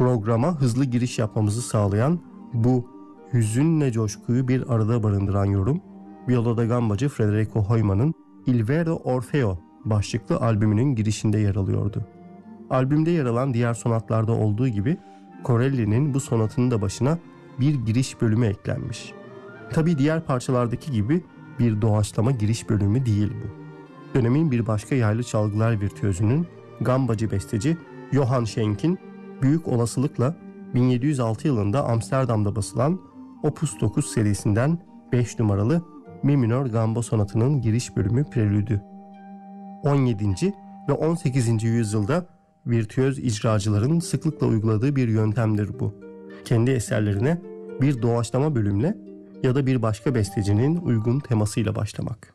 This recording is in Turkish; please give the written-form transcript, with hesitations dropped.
Programa hızlı giriş yapmamızı sağlayan bu hüzünle coşkuyu bir arada barındıran yorum, Viola da Gambacı Federico Hoymann'ın Il Vero Orfeo başlıklı albümünün girişinde yer alıyordu. Albümde yer alan diğer sonatlarda olduğu gibi Corelli'nin bu sonatının da başına bir giriş bölümü eklenmiş. Tabii diğer parçalardaki gibi bir doğaçlama giriş bölümü değil bu. Dönemin bir başka yaylı çalgılar virtüözünün, gambacı besteci Johann Schenk'in büyük olasılıkla 1706 yılında Amsterdam'da basılan Opus 9 serisinden 5 numaralı Mi minör gamba sonatının giriş bölümü prelüdü. 17. ve 18. yüzyılda virtüöz icracıların sıklıkla uyguladığı bir yöntemdir bu. Kendi eserlerine bir doğaçlama bölümle ya da bir başka bestecinin uygun temasıyla başlamak.